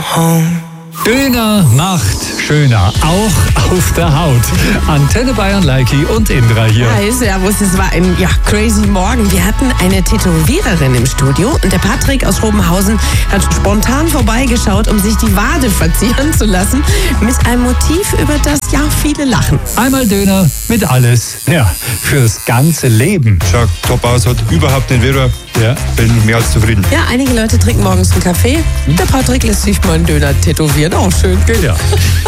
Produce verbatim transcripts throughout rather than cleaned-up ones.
home. Döner macht schöner, auch auf der Haut. Antenne Bayern, Leiki und Indra hier. Hi, servus, es war ein ja, crazy Morgen. Wir hatten eine Tätowiererin im Studio und der Patrick aus Robenhausen hat spontan vorbeigeschaut, um sich die Wade verzieren zu lassen, mit einem Motiv, über das ja viele lachen. Einmal Döner mit alles, ja, fürs ganze Leben. Schaut top aus, hat überhaupt nicht weh. Ja. Bin mehr als zufrieden. Ja, einige Leute trinken morgens einen Kaffee. Der Patrick lässt sich mal einen Döner tätowieren. Auch schön. Geht ja.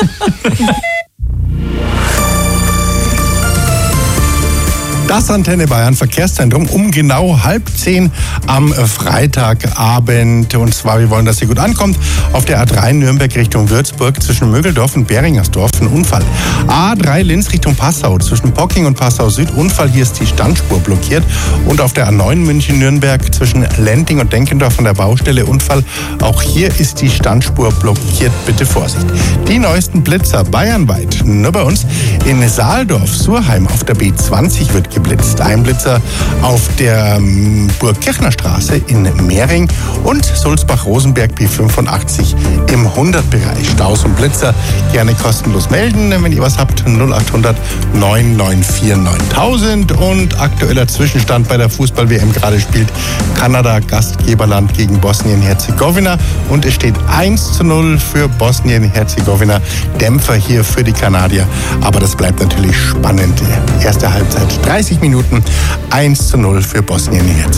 Das Antenne Bayern Verkehrszentrum um genau halb zehn am Freitagabend. Und zwar, wir wollen, dass ihr gut ankommt. Auf der A drei Nürnberg Richtung Würzburg zwischen Mögeldorf und Beringersdorf ein Unfall. A drei Linz Richtung Passau zwischen Pocking und Passau Süd Unfall. Hier ist die Standspur blockiert. Und auf der A neun München-Nürnberg zwischen Lenting und Denkendorf an der Baustelle Unfall. Auch hier ist die Standspur blockiert. Bitte Vorsicht. Die neuesten Blitzer bayernweit. Nur bei uns in Saaldorf-Surheim auf der B zwanzig wird geblitzt. Ein Blitzer auf der ähm, Burgkirchner Straße in Mehring und Sulzbach-Rosenberg B fünfundachtzig im hundert-Bereich. Staus und Blitzer gerne kostenlos melden, wenn ihr was habt. null acht hundert neun neun vier neuntausend. Und aktueller Zwischenstand bei der Fußball-W M. Gerade spielt Kanada Gastgeberland gegen Bosnien-Herzegowina und es steht eins zu null für Bosnien-Herzegowina. Dämpfer hier für die Kanadier, aber das bleibt natürlich spannend. Erste Halbzeit dreißig Minuten, eins zu null für Bosnien-Herzegowina.